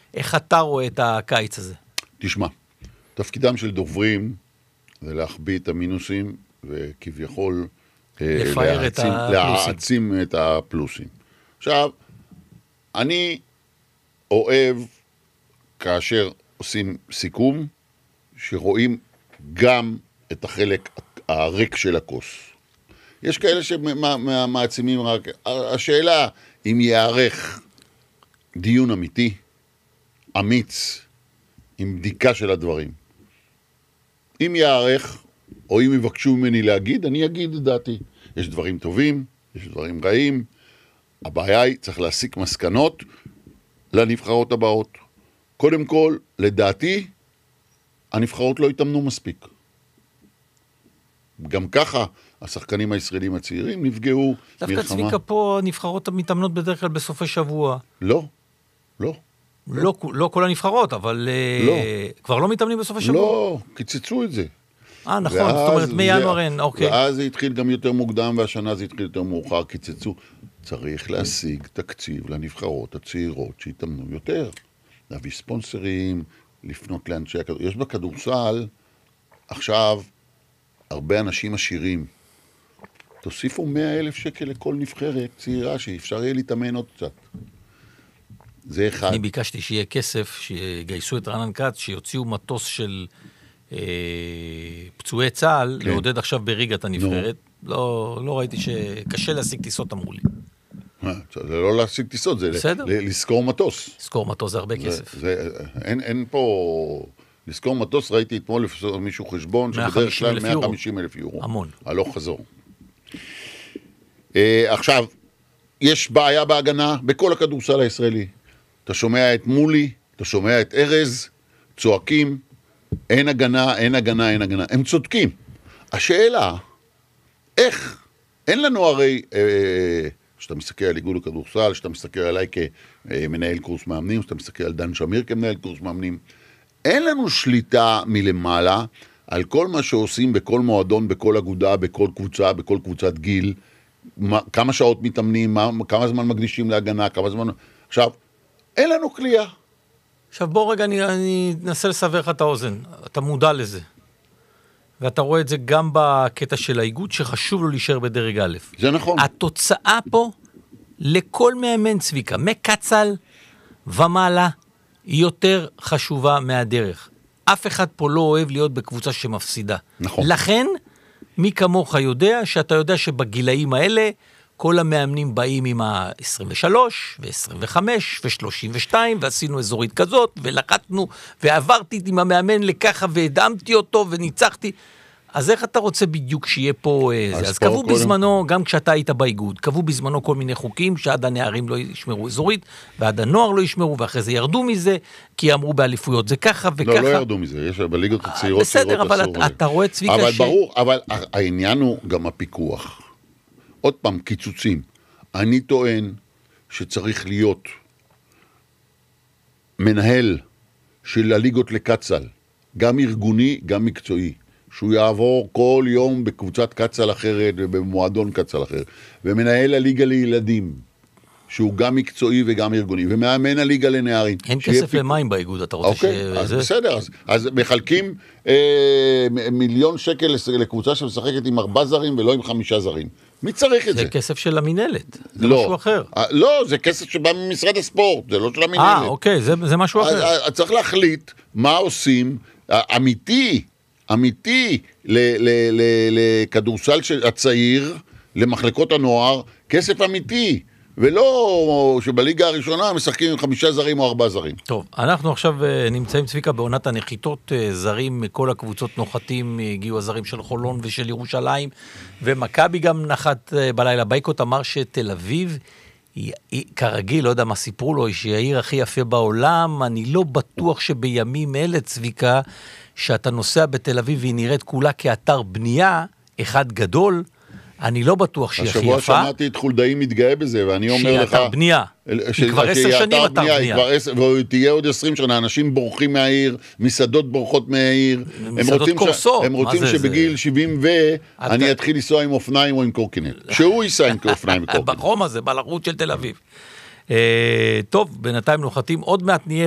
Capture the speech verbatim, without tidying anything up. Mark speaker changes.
Speaker 1: איך אתה רואה את הקיץ הזה?
Speaker 2: תשמע, תפקידם של דוברים זה להחביא את המינוסים, וכביכול
Speaker 1: לפאר את הפלוסים.
Speaker 2: להעצים את הפלוסים. עכשיו, אני אוהב כאשר עושים סיכום, שרואים גם את החלק הריק של הכוס. יש כאלה שמעצימים רק, השאלה אם יערך דיון אמיתי, אמיץ, עם בדיקה של הדברים. אם יערך, או אם יבקשו ממני להגיד, אני אגיד את דעתי. יש דברים טובים, יש דברים רעים. הבעיה היא, צריך להסיק מסקנות לנבחרות הבאות. קודם כל, לדעתי, הנבחרות לא התאמנו מספיק. גם ככה, השחקנים הישראלים הצעירים נפגעו
Speaker 1: דווקא
Speaker 2: מלחמה.
Speaker 1: דווקא צביקה פה, הנבחרות מתאמנות בדרך כלל בסופי שבוע.
Speaker 2: לא, לא.
Speaker 1: לא, לא כל הנבחרות, אבל
Speaker 2: לא.
Speaker 1: כבר לא מתאמנים בסופי שבוע?
Speaker 2: לא, קיצצו את זה.
Speaker 1: אה, נכון, ואז, זאת אומרת, מינואר אין, אוקיי.
Speaker 2: ואז זה התחיל גם יותר מוקדם, והשנה זה התחיל יותר מאוחר, קיצצו. צריך להשיג תקציב לנבחרות הצעירות שהתאמנו יותר. להביא ספונסרים, לפנות לאנשי הכדורסל. יש בכדורסל, עכשיו, הרבה אנשים עשירים. תוסיפו מאה אלף שקל לכל נבחרת צעירה, שאפשר יהיה להתאמן עוד קצת. זה אחד.
Speaker 1: אני ביקשתי שיהיה כסף, שיגייסו את רענן כץ, שיוציאו מטוס של אה, פצועי צה"ל, כן. לעודד עכשיו בריגת הנבחרת. לא, לא ראיתי שקשה להשיג טיסות, אמרו לי.
Speaker 2: זה לא להשיג טיסות, זה בסדר. לזכור מטוס.
Speaker 1: לזכור מטוס זה הרבה כסף.
Speaker 2: זה, זה, אין, אין פה... לזכור מטוס, ראיתי אתמול מישהו חשבון, שבדרך כלל מאה וחמישים אלף יורו.
Speaker 1: המון.
Speaker 2: הלוך חזור. אה, עכשיו, יש בעיה בהגנה בכל הכדורסל הישראלי. אתה שומע את מולי, אתה שומע את ארז, צועקים, אין הגנה, אין הגנה, אין הגנה. הם צודקים. השאלה, איך? אין לנו הרי, אה, שאתה מסתכל על איגוד הכדורסל, שאתה מסתכל עליי כמנהל קורס מאמנים, שאתה מסתכל על דן שמיר כמנהל קורס מאמנים, אין לנו שליטה מלמעלה על כל מה שעושים בכל מועדון, בכל אגודה, בכל קבוצה, בכל קבוצת גיל, מה, כמה שעות מתאמנים, מה, כמה זמן מקדישים להגנה, כמה זמן... עכשיו, אין לנו כלייה.
Speaker 1: עכשיו בוא רגע, אני, אני אנסה לסבר לך את האוזן. אתה מודע לזה. ואתה רואה את זה גם בקטע של האיגוד, שחשוב לו להישאר בדרג א'.
Speaker 2: זה נכון.
Speaker 1: התוצאה פה, לכל מאמן צביקה, מקצל ומעלה, היא יותר חשובה מהדרך. אף אחד פה לא אוהב להיות בקבוצה שמפסידה.
Speaker 2: נכון.
Speaker 1: לכן, מי כמוך יודע, שאתה יודע שבגילאים האלה, כל המאמנים באים עם ה-עשרים ושלוש, ו-עשרים וחמש, ו-שלושים ושתיים, ועשינו אזורית כזאת, ולחצנו, ועברתי עם המאמן לככה, והדמתי אותו, וניצחתי. אז איך אתה רוצה בדיוק שיהיה פה זה? אז קבעו בזמנו, גם כשאתה היית באיגוד, קבעו בזמנו כל מיני חוקים, שעד הנערים לא ישמרו אזורית, ועד הנוער לא ישמרו, ואחרי זה ירדו מזה, כי אמרו באליפויות זה ככה וככה.
Speaker 2: לא, לא ירדו מזה, יש בליגות הצעירות.
Speaker 1: בסדר, אבל אתה רואה צביקה ש...
Speaker 2: אבל ברור, אבל העניין הוא גם הפיקוח. עוד פעם, קיצוצים. אני טוען שצריך להיות מנהל של הליגות לקצל, גם ארגוני, גם מקצועי, שהוא יעבור כל יום בקבוצת קצל אחרת ובמועדון קצל אחר, ומנהל הליגה לילדים, שהוא גם מקצועי וגם ארגוני, ומאמן הליגה לנערים.
Speaker 1: אין כסף פיק... למים באיגוד, אתה רוצה
Speaker 2: אוקיי,
Speaker 1: ש...
Speaker 2: אז
Speaker 1: זה...
Speaker 2: בסדר, אז, אז מחלקים אה, מיליון שקל לקבוצה שמשחקת עם ארבעה זרים ולא עם חמישה זרים. מי צריך את זה?
Speaker 1: זה כסף של המנהלת, זה
Speaker 2: לא.
Speaker 1: משהו אחר.
Speaker 2: לא, זה כסף שבא ממשרד הספורט, זה לא של המנהלת.
Speaker 1: אה, אוקיי, זה, זה משהו אחר.
Speaker 2: אז צריך להחליט מה עושים, אמיתי, אמיתי לכדורסל הצעיר, למחלקות הנוער, כסף אמיתי, ולא שבליגה הראשונה משחקים עם חמישה זרים או ארבעה זרים.
Speaker 1: טוב, אנחנו עכשיו נמצאים צביקה בעונת הנחיתות, זרים מכל הקבוצות נוחתים, הגיעו הזרים של חולון ושל ירושלים, ומכבי גם נחת בלילה. בייקוט אמר שתל אביב, היא, היא, כרגיל, לא יודע מה סיפרו לו, שהיא העיר הכי יפה בעולם. אני לא בטוח שבימים אלה צביקה, שאתה נוסע בתל אביב והיא נראית כולה כאתר בנייה, אחד גדול, אני לא בטוח שהיא הכי יפה.
Speaker 2: השבוע שמעתי את חולדאי מתגאה בזה, ואני אומר לך...
Speaker 1: שהיא אתר בנייה. היא כבר עשר שנים אתר בנייה.
Speaker 2: והיא תהיה עוד עשרים שנה, אנשים בורחים מהעיר, מסעדות בורחות מהעיר.
Speaker 1: מסעדות קורסות.
Speaker 2: הם רוצים שבגיל שבעים ו... אני אתחיל לנסוע עם אופניים או עם קורקינט. שהוא ייסע עם אופניים וקורקינט.
Speaker 1: בחום הזה, בלחות של תל אביב. טוב, בינתיים נוחתים, עוד מעט נהיה